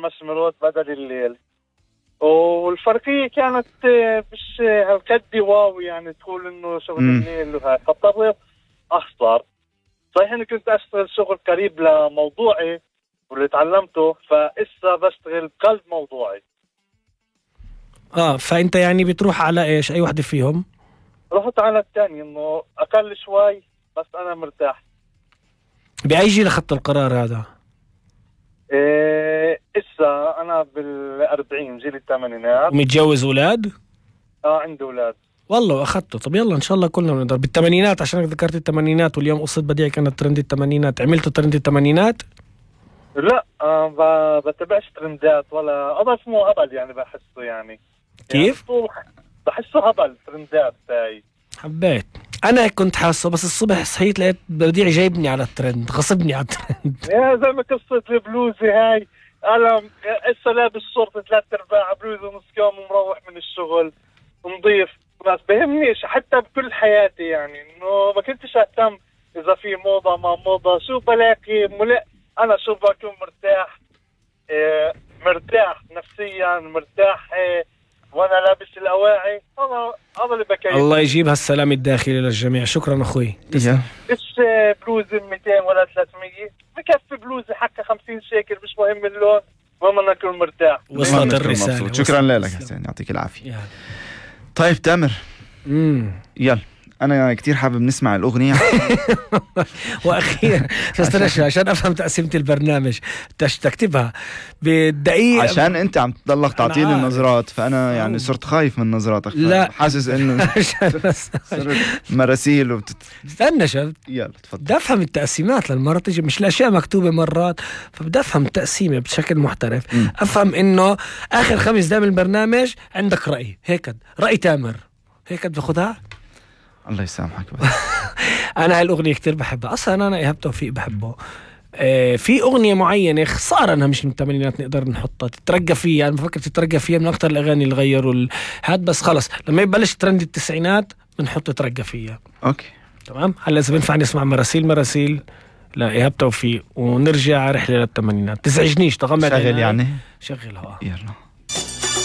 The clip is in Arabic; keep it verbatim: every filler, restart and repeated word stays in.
المسمرات بدل الليل. والفرقية كانت مش هالكدي واو يعني تقول انه شغل الليل وهاي، فاضطريت اخسر. صحيح اني كنت اشتغل شغل قريب لموضوعي واللي تعلمته، فإسا بشتغل بقلب موضوعي. اه فانت يعني بتروح على ايش؟ اي واحدة فيهم؟ رحت على الثاني انه اقل شوي بس انا مرتاح. بأي جيل اخذت القرار هذا؟ إيه إسا أنا بالأربعين، جيل الثمانينات. ومتجوز أولاد؟ آه عندي أولاد. والله أخذته. طب يلا إن شاء الله كلنا نقدر. بالثمانينات عشان ذكرت الثمانينات واليوم قصة بديع كانت ترند الثمانينات، عملتوا ترند الثمانينات؟ لا آه بتبعش ترندات ولا هذا اسمه هبل يعني بحسه يعني. كيف؟ يعني بحسه هبل ترندات تاي. حبيت. أنا كنت حاسه بس الصبح صحيت لقيت بديع جايبني على الترند، غصبني على الترند. يا زي ما قصة البلوزة هاي، أنا إسا لابس شورت ثلاث أرباع بلوزة ونص كم ومروح من الشغل نضيف. بس بهمنيش حتى بكل حياتي يعني إنه ما كنتش أهتم إذا في موضة ما موضة، شو بلاقي ملأ أنا شو بكون مرتاح. إيه مرتاح نفسيا، مرتاح إيه وأنا لابس الأواعي. هذا هذا اللي بكيف. الله يجيب هالسلام الداخلي للجميع. شكرا أخوي. مش بلوزة مئتين ولا ثلاثمية، بكفي بلوزة حقها خمسين شيكل، مش مهم اللون، المهم أن أكون مرتاح. وصلت الرسالة. شكرا لك حسين، يعطيك العافية. طيب تامر، يلا أنا كتير حابب نسمع الأغنية. وأخيرا استنى عشان أفهم تقسيمة البرنامج تكتبها بالدقيقة عشان أنت عم تضلك تعطيني النظرات، فأنا يعني صرت خايف من نظراتك. لا حاسس إنه مراسيل وبتت... استنى شفت. يلا تفضل. بدي أفهم التقسيمات للمرة تيجي، مش الأشياء مكتوبة مرات، فبدي أفهم التقسيمة بشكل محترف. م. أفهم إنه آخر خمس دقايق من البرنامج عندك رأي، هيك رأي تامر هيك باخدها. الله يسامحك. بس أنا هالأغنية كتير بحبها أصلا، أنا إيهاب توفيق بحبه. آه في أغنية معينة خسارة أنها مش من الثمانينات نقدر نحطها تترقى فيها. أنا بفكر تترقى فيها من أكتر الأغاني اللي غيروا ال... هاد بس خلص لما يبلش ترند التسعينات بنحط تترقى فيها. أوكي تمام. هلا إذا بنفع نسمع مراسيل مراسيل لا إيهاب توفيق ونرجع رحلة للثمانينات. تزعجنيش تغمض شغل يعني شغلها. يلا.